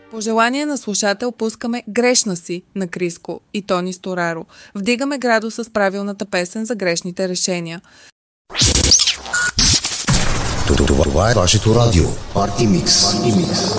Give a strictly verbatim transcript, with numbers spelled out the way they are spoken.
По желание на слушател пускаме "Грешна си" на Криско и Тони Стораро. Вдигаме градуса с правилната песен за грешните решения. Това е вашето радио. Парти Микс.